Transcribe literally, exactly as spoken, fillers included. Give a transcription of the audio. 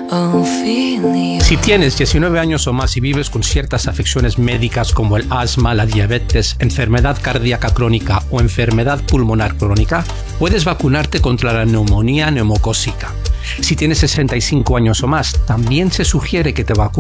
Si tienes diecinueve años o más y vives con ciertas afecciones médicas como el asma, la diabetes, enfermedad cardíaca crónica o enfermedad pulmonar crónica, puedes vacunarte contra la neumonía neumocócica. Si tienes sesenta y cinco años o más, también se sugiere que te vacunes